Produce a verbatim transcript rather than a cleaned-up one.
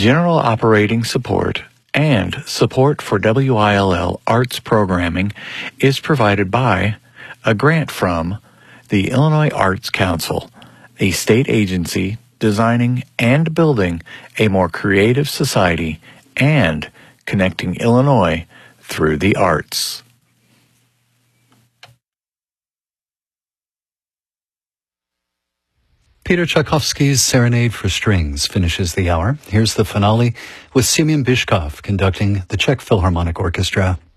General operating support and support for W I L L arts programming is provided by a grant from the Illinois Arts Council, a state agency designing and building a more creative society and connecting Illinois through the arts. Peter Tchaikovsky's Serenade for Strings finishes the hour. Here's the finale with Semyon Bychkov conducting the Czech Philharmonic Orchestra.